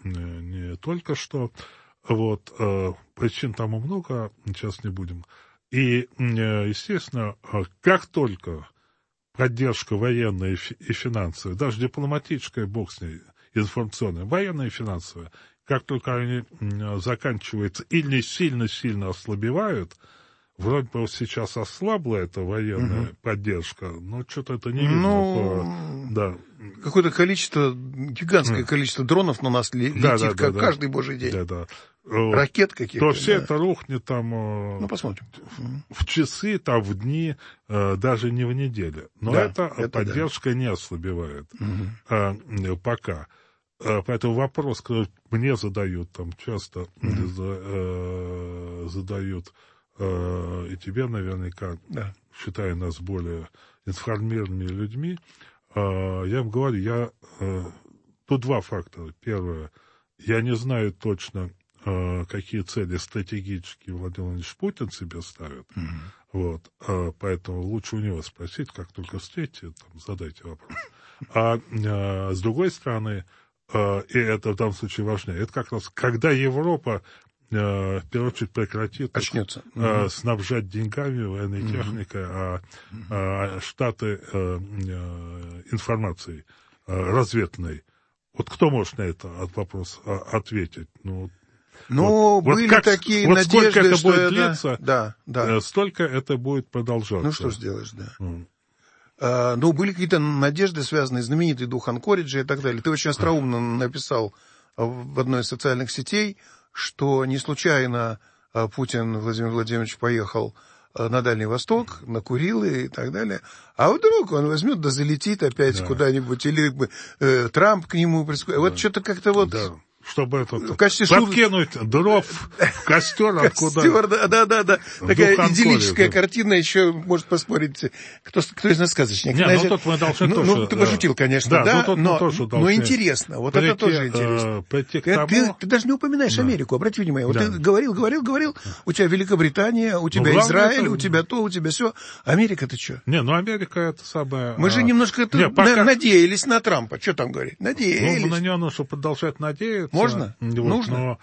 не только что. Вот, причин тому много, сейчас не будем. И, естественно, как только поддержка военная и финансовая, даже дипломатическая, бог с ней, информационная, военная и финансовая, как только они заканчиваются или сильно-сильно ослабевают, вроде бы сейчас ослабла эта военная угу. поддержка, но что-то это не видно. Ну, по... да. Какое-то количество, гигантское mm. количество дронов на нас летит да, да, как да, каждый да. божий день. Да, да. Ракет каких-то. То все да. это рухнет там ну, посмотрим. в часы, там в дни, даже не в неделю. Но да, эта это поддержка да. не ослабевает угу. а, пока. Поэтому вопрос, который мне задают, там часто угу. за, э, задают и тебе наверняка, да. считая нас более информированными людьми, я им говорю, я... Тут два фактора. Первое, я не знаю точно, какие цели стратегические Владимир Владимирович Путин себе ставит. Mm-hmm. Вот. Поэтому лучше у него спросить, как только встретите, там, задайте вопрос. А с другой стороны, и это в данном случае важнее, это как раз, когда Европа в первую очередь прекратит Очнется. Uh, снабжать деньгами, военной uh-huh. техникой, а, uh-huh. а Штаты а, а, информацией а, разведной. Вот кто может на это вопрос а, ответить? Ну, ну вот, были вот как, такие вот надежды, сколько это что будет это... длиться, да, да. столько это будет продолжаться. Ну, что сделаешь, да. Uh-huh. А, ну, были какие-то надежды, связанные с знаменитый дух Анкориджа и так далее. Ты очень остроумно uh-huh. написал в одной из социальных сетей, что не случайно Путин Владимир Владимирович поехал на Дальний Восток, на Курилы и так далее. А вдруг он возьмет да залетит опять да. куда-нибудь, или э, Трамп к нему прискочит. Да. Вот что-то как-то вот... Да. Чтобы это подкинуть шут... дров в костер, откуда... Костер, да, да, да, да. Такая идиллическая да. картина, еще может поспорить, кто, кто из нас сказочник. Не, ну, тут мы должны ну, тоже... Ну, ты пошутил, конечно, да, да но, но, тоже но интересно, вот прийти, это тоже интересно. Э, прийти к ты, тому... ты, ты даже не упоминаешь да. Америку, обрати внимание. Вот да. ты говорил, говорил, говорил, у тебя Великобритания, у тебя ну, Израиль, это... у тебя то, у тебя все. Америка-то что? Не, ну Америка это самое... Мы а... же немножко это не, пока... надеялись на Трампа. Что там говорить? Надеялись. Ну, на него нужно продолжать надеяться. Можно? Вот. Нужно. Но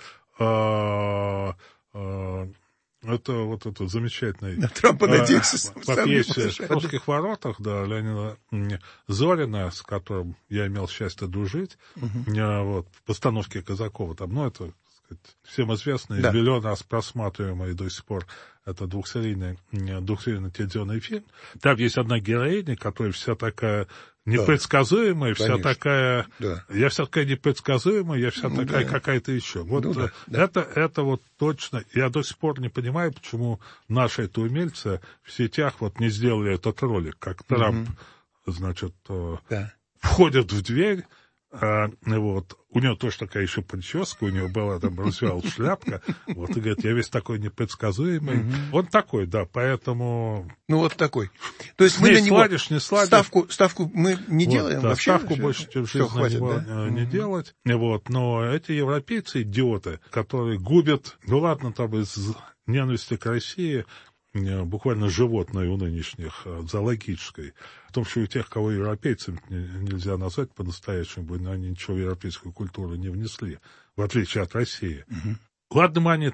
а, а, это вот это замечательный... На Трампа надеешься. По пьесе «В русских воротах», да, Леонида Зорина, с которым я имел счастье дружить, угу. а, вот, в постановке Казакова, там, ну, это, так сказать, всем известный, да. миллион раз просматриваемый до сих пор, это двухсерийный, двухсерийный телевизионный фильм. Там есть одна героиня, которая вся такая... непредсказуемая, да, вся такая, да. я вся такая непредсказуемая, я вся ну, такая да. какая-то еще. Вот ну, да, да. Это, это вот точно, я до сих пор не понимаю, почему наши это умельцы в сетях вот не сделали этот ролик, как Трамп, угу. значит, да. входит в дверь, а, вот, у него тоже такая еще прическа, у него была там развивалась шляпка, вот, и говорит, я весь такой непредсказуемый. Mm-hmm. Он такой, да, поэтому... Ну, вот такой. То есть мы на него сладишь, не сладишь. Ставку, ставку мы не вот, делаем да, вообще? Ставку все, больше, чем в жизни хватит, него да? не mm-hmm. делать. Вот, но эти европейцы, идиоты, которые губят, ну ладно, там из ненависти к России, буквально животное у нынешних, зоологической. В том, что у тех, кого европейцами нельзя назвать по-настоящему, они ничего в европейскую культуру не внесли, в отличие от России. Угу. Ладно, мы они там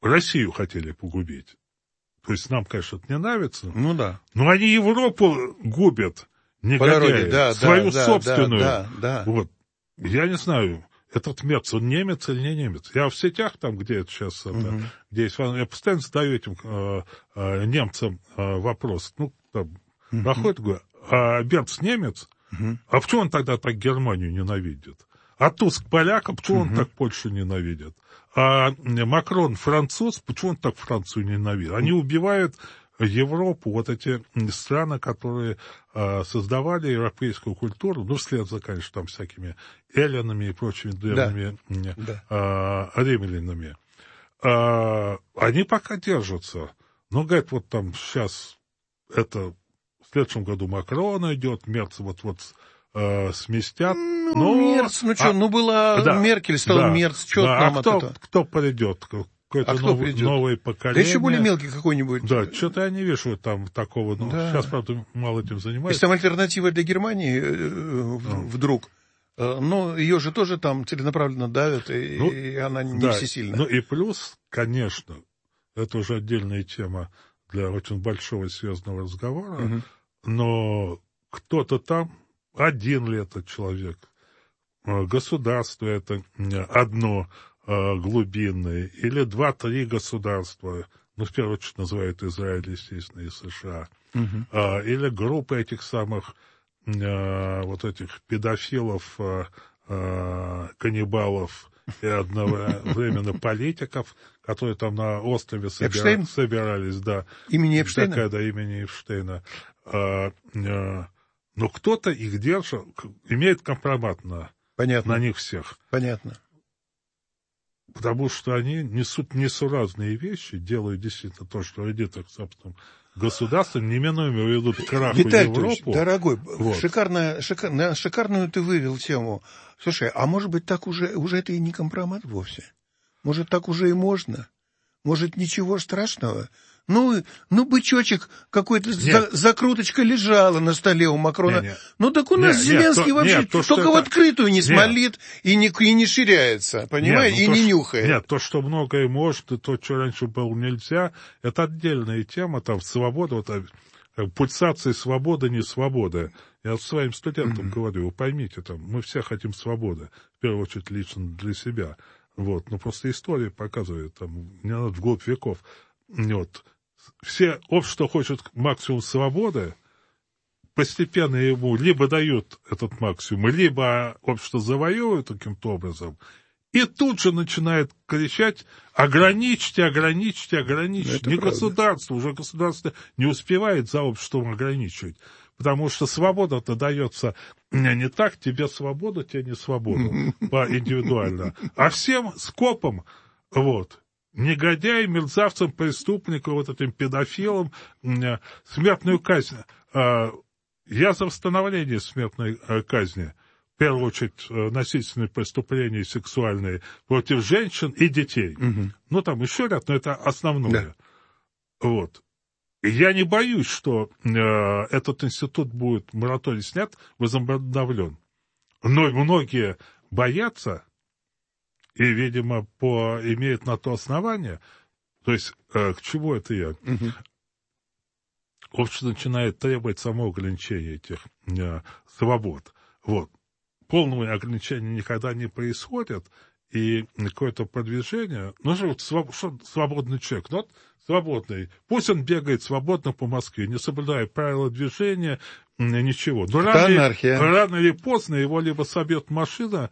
Россию хотели погубить. То есть нам, конечно, это не нравится. Ну да. Но они Европу губят, негодяи, да, свою да, собственную. Да, да, да. Вот. Я не знаю, этот Мерц, он немец или не немец? Я в сетях, там, где это сейчас, угу. это, где есть, я постоянно задаю этим э, э, немцам э, вопрос. Ну, там, угу. проходит, говорю, а Мерц немец? Угу. А почему он тогда так Германию ненавидит? А Туск поляк, почему угу. он так Польшу ненавидит? А Макрон француз, почему он так Францию ненавидит? Они убивают Европу, вот эти страны, которые э, создавали европейскую культуру, ну, вслед за, конечно, там всякими эллинами и прочими древними да. э, римлянами. Э, они пока держатся. Но, говорят, вот там сейчас это в следующем году Макрон идет, Мерц вот-вот э, сместят. Ну, но, Мерц, ну что, а, ну была да, Меркель, стал да, Мерц, что да, нам а от кто, этого? кто придет? Какое-то а кто новое, придет? новое поколение. Да еще более мелкий какой-нибудь. Да, что-то я не вижу там такого. Ну, да. Сейчас, правда, мало этим занимаюсь. Если там альтернатива для Германии э, да. вдруг, э, но ее же тоже там целенаправленно давят, и, ну, и она не да. всесильна. Ну и плюс, конечно, это уже отдельная тема для очень большого серьезного разговора, угу. но кто-то там, один ли это человек, государство это одно, глубинные, или два-три государства, ну, в первую очередь называют Израиль, естественно, и США, uh-huh. а, или группы этих самых а, вот этих педофилов, а, а, каннибалов и одновременно политиков, которые там на острове собира... собирались, да. Имени Эпштейна? Такая, да, имени Эпштейна. А, а, но кто-то их держит, имеет компромат на, на них всех. Понятно. Потому что они несут несуразные вещи, делают действительно то, что вредит их собственным государствам, неминуемо ведут к краху Виталий Европу. Дорогой, вот. шикарная, шикарная, шикарную ты вывел тему. Слушай, а может быть так уже, уже это и не компромат вовсе? Может так уже и можно? Может ничего страшного? Ну, ну бычочек какой-то, за, закруточка лежала на столе у Макрона. Не, не. Ну, так у нас не, Зеленский не, то, вообще не, то, только в открытую это... не смолит и не, и не ширяется, понимаете, не, ну, и то, не нюхает. Нет, то, что многое может, и то, что раньше было нельзя, это отдельная тема, там, свобода, вот, пульсация свободы, не свобода. Я вот своим студентам mm-hmm. говорю, вы поймите, там, мы все хотим свободы, в первую очередь лично для себя. Вот, но просто история показывает, там, не надо вглубь веков, вот, все общество хочет максимум свободы, постепенно ему либо дают этот максимум, либо общество завоевывает каким-то образом, и тут же начинает кричать: ограничьте, ограничьте, ограничьте. Не правда. Государство, уже государство не успевает за обществом ограничивать, потому что свобода-то дается не так, тебе свобода, тебе не свобода, индивидуально, а всем скопом, вот. Негодяям, мерзавцам, преступникам, вот этим педофилам, смертную казнь. Я за восстановление смертной казни. В первую очередь, насильственные преступления сексуальные против женщин и детей. Угу. Ну, там еще ряд, но это основное. Да. Вот. И я не боюсь, что э, этот институт будет, мораторий снят, возобновлен. Но многие боятся, и, видимо, по, имеют на то основание. То есть, э, к чему это я? Угу. Общество начинает требовать самоограничения этих э, свобод. Вот. Полного ограничения никогда не происходит, и какое-то продвижение... Ну, что, своб, что свободный человек? Ну, вот свободный. Пусть он бегает свободно по Москве, не соблюдая правила движения, ничего. Но рано, рано или поздно его либо собьет машина,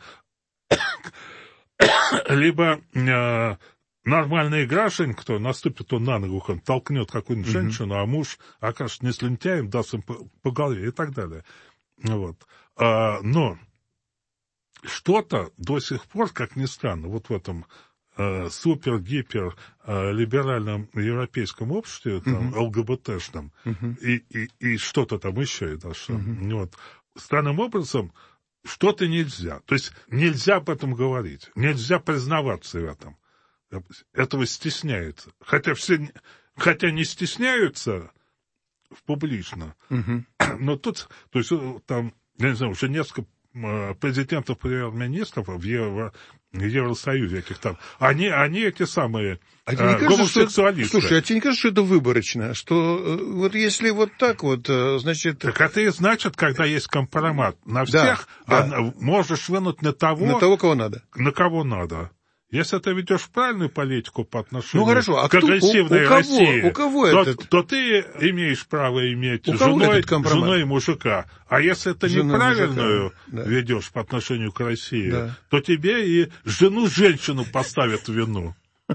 либо э, нормальный гражданин, кто наступит он на ногу, он толкнет какую-нибудь mm-hmm. женщину, а муж окажется не слюнтяем, даст им по, по голове и так далее. Вот. А, но что-то до сих пор, как ни странно, вот в этом э, супер-гипер э, либеральном европейском обществе, там, mm-hmm. ЛГБТшном, mm-hmm. и, и, и что-то там еще, и даже, mm-hmm. вот, странным образом что-то нельзя. То есть нельзя об этом говорить, нельзя признаваться в этом. Этого стесняются. Хотя все, хотя не стесняются публично, mm-hmm. но тут, то есть там, я не знаю, уже несколько президентов, премьер-министров в, Евро, Евросоюзе этих там. Они, они эти самые а э, кажется, гомосексуалисты. Что, слушай, а тебе не кажется, что это выборочно? Что вот если вот так вот, значит... Так это и значит, когда есть компромат на всех, да, а да. можешь вынуть на того... На того, кого надо. На кого надо. Если ты ведешь правильную политику по отношению ну, хорошо, а к агрессивной у, у кого, России, у кого то, этот... то ты имеешь право иметь у женой, женой и мужика. А если ты Женой неправильную да. ведешь по отношению к России, да. то тебе и жену-женщину поставят в вину.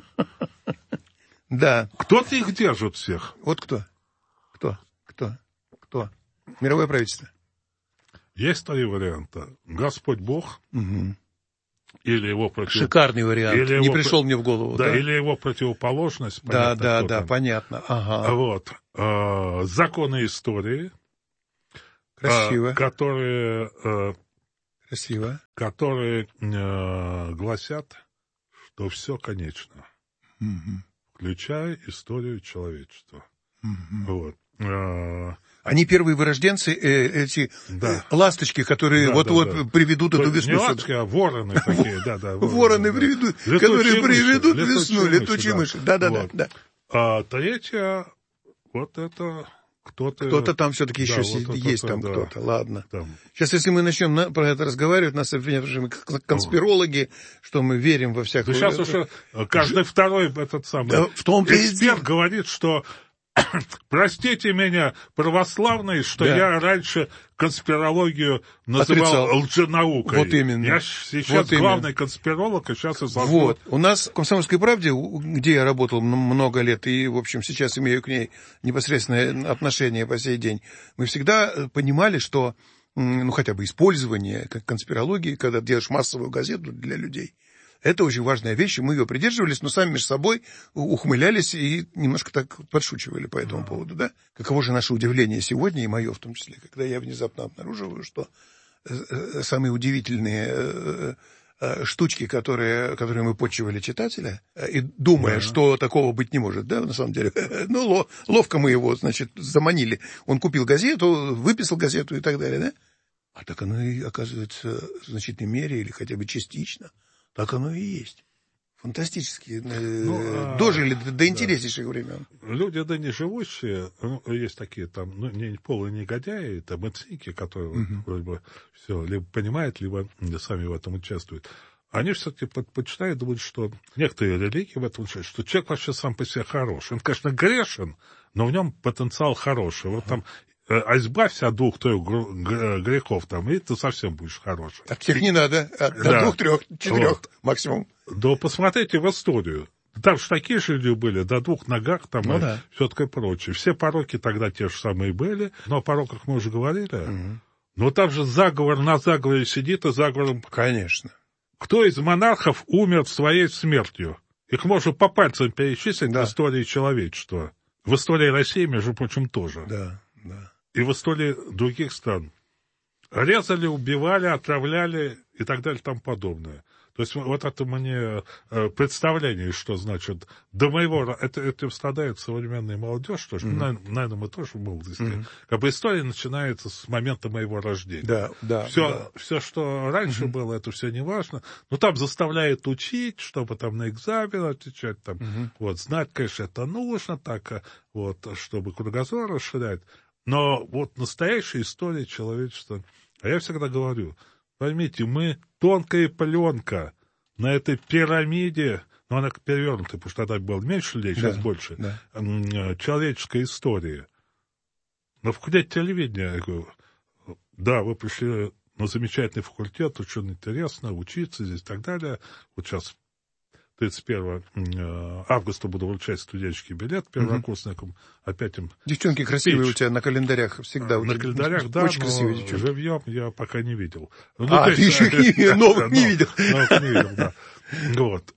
Да. Кто-то их держит всех. Вот кто? Кто? Кто? Кто? Мировое правительство. Есть три варианта. Господь Бог... Угу. Или его против... Шикарный вариант, или не его... пришел мне в голову. Да, да? или его противоположность. Да, понятно, да, да, там. понятно. Ага. Вот. Э, законы истории. Красиво. Э, которые... Э, Красиво. Которые э, гласят, что все конечно. Угу. Включая историю человечества. Угу. Вот. Э, Они первые вырожденцы, э, эти да. э, ласточки, которые да, вот-вот да, да. приведут То эту весну. Не ласточки, а вороны такие, да, да. Вороны приведут, которые приведут весну, летучие мыши. Да, да, да. А третья, вот это кто-то... Кто-то там все-таки еще есть там кто-то, ладно. Там. Сейчас, если мы начнем про это разговаривать, нас обвиняют конспирологи, что мы верим во всякую... Сейчас уже каждый второй этот самый эксперт говорит, что простите меня, православные, что да. я раньше конспирологию называл Отрицал. лженаукой. Вот именно. Я сейчас вот главный именно. конспиролог, и сейчас изложу. Вот. У нас в «Комсомольской правде», где я работал много лет, и, в общем, сейчас имею к ней непосредственное отношение по сей день, мы всегда понимали, что, ну, хотя бы использование конспирологии, когда делаешь массовую газету для людей, это очень важная вещь, и мы ее придерживались, но сами между собой ухмылялись и немножко так подшучивали по этому поводу, да? Каково же наше удивление сегодня, и мое в том числе, когда я внезапно обнаруживаю, что самые удивительные штучки, которые, которые мы подчивали читателя, и думая, да. что такого быть не может, да, на самом деле, ну, ловко мы его, значит, заманили. Он купил газету, выписал газету и так далее, да? А так оно и оказывается в значительной мере или хотя бы частично. Так оно и есть. Фантастически. Ну, а, дожили до, до интереснейших да. времен. Люди, да не живущие, ну, есть такие там, ну, не полые негодяи, там, этники, которые угу. вроде бы все либо понимают, либо сами в этом участвуют. Они все-таки почитают, думают, что некоторые религии в этом участвуют, что человек вообще сам по себе хороший. Он, конечно, грешен, но в нем потенциал хороший. Вот там... А избавься от двух-трех грехов там, и ты совсем будешь хороший. От тех не надо, от да. двух-трех, четырех вот. максимум. Да посмотрите в историю. Там же такие же люди были, до двух ногах там ну, и да. все такое прочее. Все пороки тогда те же самые были, но о пороках мы уже говорили. Угу. Но там же заговор на заговоре сидит, и заговором... Конечно. Кто из монархов умер своей смертью? Их можно по пальцам перечислить да. в истории человечества. В истории России, между прочим, тоже. Да, да. И в истории других стран. Резали, убивали, отравляли и так далее и тому подобное. То есть вот это мне представление, что значит, до моего... Это, это страдает современная молодежь тоже. Mm-hmm. Наверное, наверное, мы тоже в молодости. Mm-hmm. Как бы история начинается с момента моего рождения. Да, да. Все, да. все что раньше mm-hmm. было, это все не важно. Но там заставляют учить, чтобы там на экзамен отвечать. Там, mm-hmm. вот, знать, конечно, это нужно, так, вот, чтобы кругозор расширять. Но вот настоящая история человечества, а я всегда говорю, поймите, мы тонкая пленка на этой пирамиде, ну, она перевернутая, потому что тогда было меньше людей, сейчас да, больше, да. человеческой истории. На факультете телевидения, я говорю, да, вы пришли на замечательный факультет, очень интересно, учиться здесь и так далее. Вот сейчас тридцать первого августа буду вручать студенческий билет первокурсникам. Угу. Опять им... Девчонки красивые у тебя на календарях всегда. На календарях, да, очень красивые девчонки. Живьем я пока не видел. Ну, а, ты еще новых не видел. Новых не видел, да. Вот.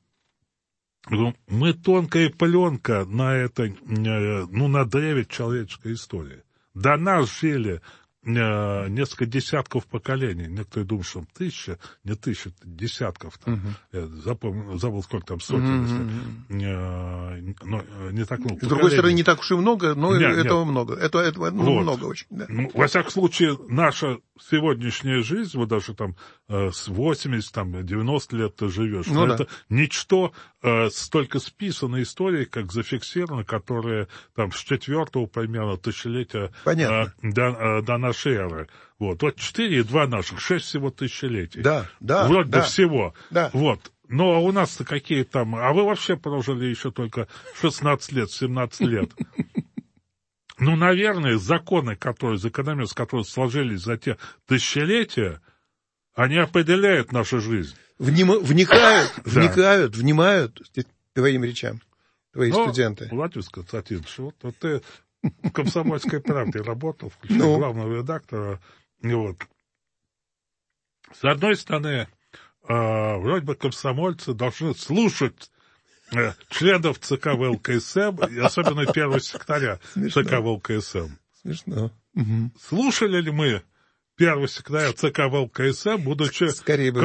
Мы тонкая пленка на этой, ну, на древе человеческой истории. До нас жили э, несколько десятков поколений. Некоторые думают, что тысяча, не тысяча, десятков. Там, uh-huh. Я запомнил, забыл, сколько там сотен. Uh-huh. Если, э, но не так много. С другой стороны, не так уж и много, но нет, этого нет. много. Это, этого ну, вот. много очень. Да. Ну, во всяком случае, наша сегодняшняя жизнь, вот даже там э, с восьмидесяти, там, девяноста лет ты живешь, ну, да. это ничто э, столько списанной истории, как зафиксировано, которые там с четвертого примерно тысячелетия э, до, э, до нашей эры. Вот, вот четыре и два наших, шесть всего тысячелетий. Да, да. Вроде да. бы всего. Да. Вот. Но у нас-то какие там... А вы вообще прожили еще только шестнадцать лет, семнадцать лет. Ну, наверное, законы, которые, закономерности, которые сложились за те тысячелетия, они определяют нашу жизнь. Вним... Вникают, да. вникают, внимают твоим речам, твои Но, студенты. Владимир Константинович, вот, вот ты в «Комсомольской правде» работал, включая ну. главного редактора. Вот. С одной стороны, э, вроде бы комсомольцы должны слушать э, членов ЦК ВЛКСМ, и особенно первого секретаря ЦК ВЛКСМ. Смешно. Слушали ли мы первого секретаря ЦК ВЛКСМ, будучи